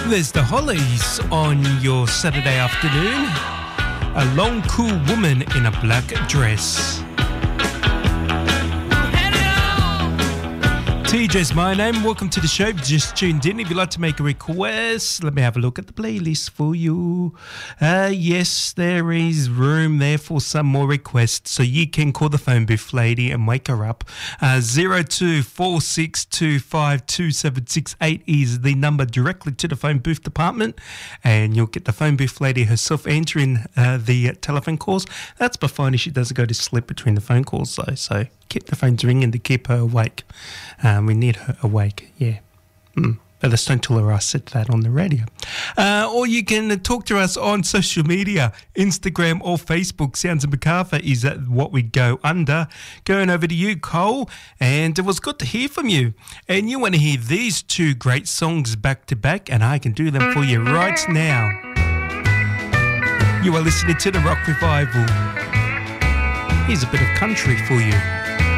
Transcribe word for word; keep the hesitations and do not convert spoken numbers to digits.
There's the Hollies on your Saturday afternoon. A long, cool woman in a black dress. T J's my name. Welcome to the show. If you just tuned in, if you'd like to make a request, let me have a look at the playlist for you. Uh, yes, there is room there for some more requests, so you can call the phone booth lady and wake her up. Uh, zero two four six two five two seven six eight is the number directly to the phone booth department, and you'll get the phone booth lady herself answering uh, the telephone calls. That's by fine if she doesn't go to sleep between the phone calls, though, so keep the phones ringing to keep her awake. Um, we need her awake, yeah. Mm. But just don't tell her I said that on the radio. Uh, or you can talk to us on social media, Instagram or Facebook. Sounds of Macarthur is what we go under. Going over to you, Cole, and it was good to hear from you. And you want to hear these two great songs back to back, and I can do them for you right now. You are listening to the Rock Revival. Here's a bit of country for you.